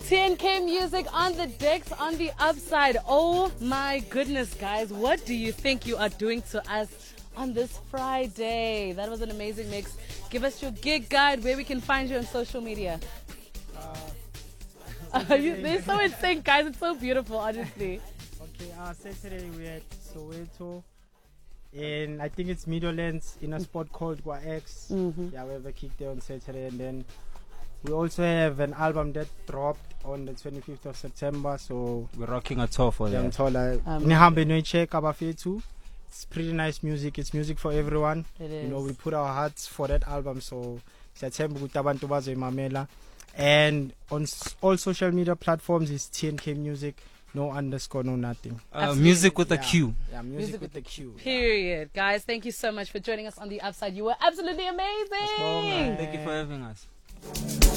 TNK Music on the decks on the upside. Oh my goodness, guys. What do you think you are doing to us on this Friday? That was an amazing mix. Give us your gig guide, where we can find you on social media. They're so in sync, guys. It's so beautiful, honestly. Okay, Saturday we're at Soweto. And I think it's Meadowlands in a spot called Gua X. Yeah, we have a kick there on Saturday. And then we also have an album that dropped on the 25th of September. So we're rocking a tour for that. It's pretty nice music. It's music for everyone. It is. You know, we put our hearts for that album. So and on all social media platforms is TNK Music. No underscore, no nothing. Music with a Q. Yeah, music with a Q. Period. Guys, thank you so much for joining us on the upside. You were absolutely amazing. Thank you for having us.